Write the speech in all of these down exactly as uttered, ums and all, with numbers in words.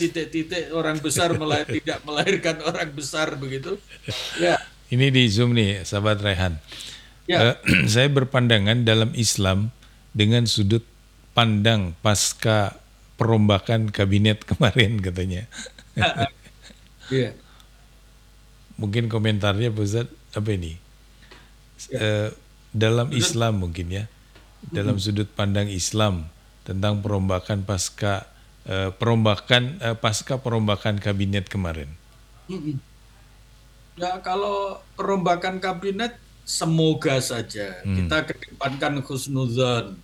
titik-titik orang besar melahir, tidak melahirkan orang besar begitu. Ya, Ini di Zoom nih, sahabat Rehan. ya. Eh, saya berpandangan dalam Islam dengan sudut pandang pasca perombakan kabinet kemarin katanya. Iya, Mungkin komentarnya Pak Ustadz, apa ini? ya. Eh, dalam Sudut, Islam mungkin ya, dalam mm-mm, sudut pandang Islam tentang perombakan pasca eh, perombakan eh, pasca perombakan kabinet kemarin. mm-mm. Ya, kalau perombakan kabinet semoga saja Hmm. kita kedepankan husnuzon,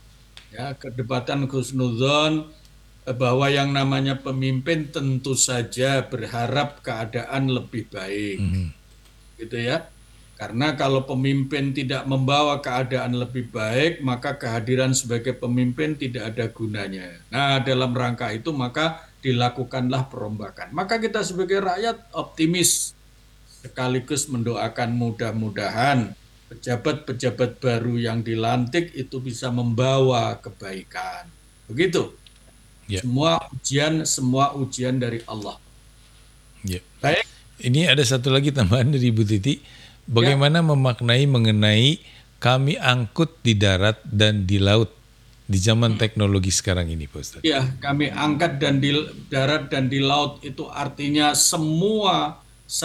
ya, kedepankan husnuzon eh, bahwa yang namanya pemimpin tentu saja berharap keadaan lebih baik, Mhm. gitu ya. Karena kalau pemimpin tidak membawa keadaan lebih baik, maka kehadiran sebagai pemimpin tidak ada gunanya. Nah, dalam rangka itu maka dilakukanlah perombakan. Maka kita sebagai rakyat optimis sekaligus mendoakan mudah-mudahan pejabat-pejabat baru yang dilantik itu bisa membawa kebaikan. Begitu. Ya, Semua ujian, semua ujian dari Allah. ya. Baik, Ini ada satu lagi tambahan dari Ibu Titi. ya. Bagaimana memaknai mengenai kami angkut di darat dan di laut di zaman teknologi sekarang ini, Pak Ustadz? Ya, kami angkat dan di darat dan di laut itu artinya semua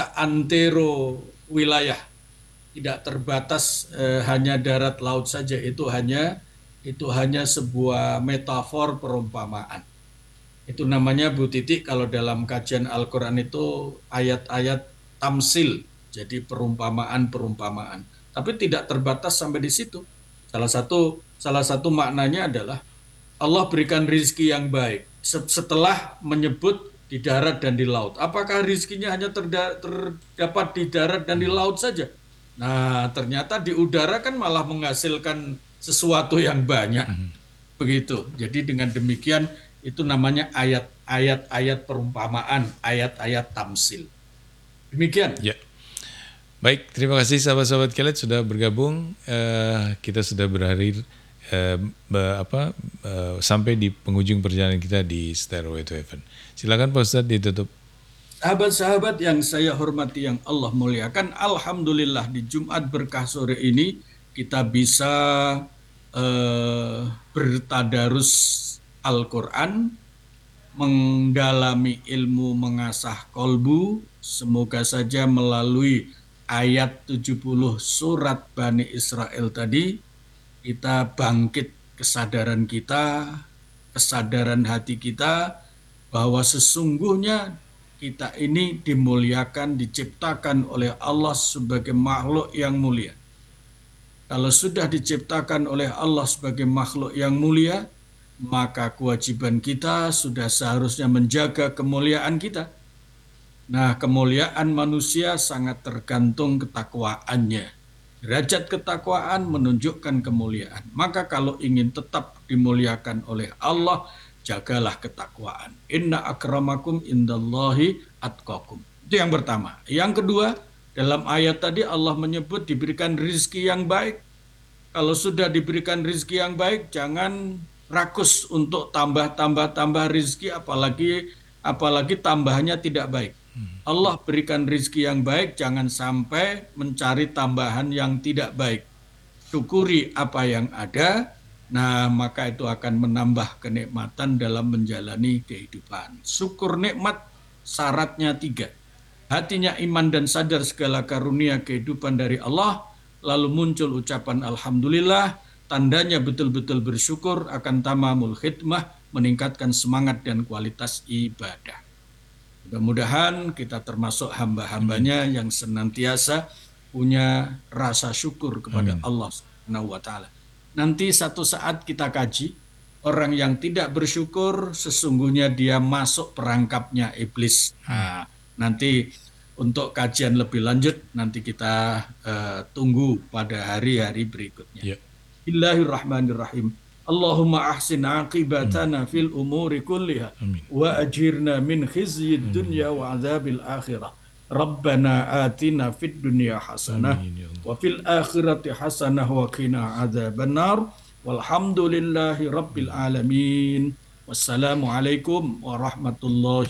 seantero wilayah, tidak terbatas eh, hanya darat laut saja. Itu hanya itu hanya sebuah metafor perumpamaan. Itu namanya Bu Titi kalau dalam kajian Al-Qur'an itu ayat-ayat tamsil, jadi perumpamaan-perumpamaan. Tapi tidak terbatas sampai di situ. Salah satu salah satu maknanya adalah Allah berikan rizki yang baik setelah menyebut di darat dan di laut. Apakah rizkinya hanya terda- terdapat di darat dan di laut saja? Nah, ternyata di udara kan malah menghasilkan sesuatu yang banyak. Begitu. Jadi dengan demikian itu namanya ayat-ayat ayat perumpamaan, ayat-ayat tamsil. Demikian. Ya. Baik, terima kasih sahabat-sahabat Kelet sudah bergabung. Eh, kita sudah berakhir eh, be- apa eh, sampai di penghujung perjalanan kita di Stairway to Heaven. Silakan Pak Ustadz ditutup. Sahabat-sahabat yang saya hormati yang Allah muliakan, Alhamdulillah di Jumat berkah sore ini kita bisa eh, bertadarus Al-Quran, mendalami ilmu mengasah kolbu, semoga saja melalui ayat tujuh puluh surat Bani Israel tadi, kita bangkit kesadaran kita, kesadaran hati kita, bahwa sesungguhnya kita ini dimuliakan, diciptakan oleh Allah sebagai makhluk yang mulia. Kalau sudah diciptakan oleh Allah sebagai makhluk yang mulia, maka kewajiban kita sudah seharusnya menjaga kemuliaan kita. Nah, kemuliaan manusia sangat tergantung ketakwaannya. Derajat ketakwaan menunjukkan kemuliaan. Maka kalau ingin tetap dimuliakan oleh Allah, jagalah ketakwaan. Inna akramakum indallahi atqakum. Itu yang pertama. Yang kedua, dalam ayat tadi Allah menyebut diberikan rizki yang baik. Kalau sudah diberikan rizki yang baik, jangan rakus untuk tambah-tambah-tambah rizki, apalagi apalagi tambahannya tidak baik. Allah berikan rizki yang baik, jangan sampai mencari tambahan yang tidak baik. Syukuri apa yang ada, nah maka itu akan menambah kenikmatan dalam menjalani kehidupan. Syukur nikmat syaratnya tiga. Hatinya iman dan sadar segala karunia kehidupan dari Allah, lalu muncul ucapan Alhamdulillah, tandanya betul-betul bersyukur akan tamamul khidmah, meningkatkan semangat dan kualitas ibadah. Mudah-mudahan kita termasuk hamba-hambanya yang senantiasa punya rasa syukur kepada Amin. Allah Subhanahu wa taala. Nanti satu saat kita kaji, orang yang tidak bersyukur sesungguhnya dia masuk perangkapnya iblis. Nah, nanti untuk kajian lebih lanjut nanti kita uh, tunggu pada hari-hari berikutnya. Ya. Bismillahirrahmanirrahim. Allahumma ahsin aqibatana fil umuri kulliha Amin. wa ajirna min khizyid dunya wa azabil akhirah. Rabbana atina fid dunya hasanah Amin ya Allah. wa fil akhirati hasanah wa qina adzabannar. Walhamdulillahi rabbil alamin. Wassalamualaikum warahmatullahi